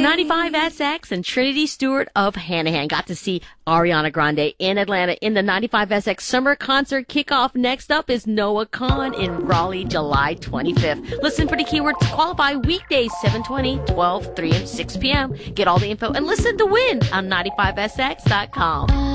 95SX and Trinity Stewart of Hanahan got to see Ariana Grande in Atlanta in the 95SX Summer Concert Kickoff. Next up is Noah Kahan in Raleigh, July 25th. Listen for the keywords to qualify weekdays 7:20, 12, 3, and 6 p.m. Get all the info and listen to win on 95SX.com.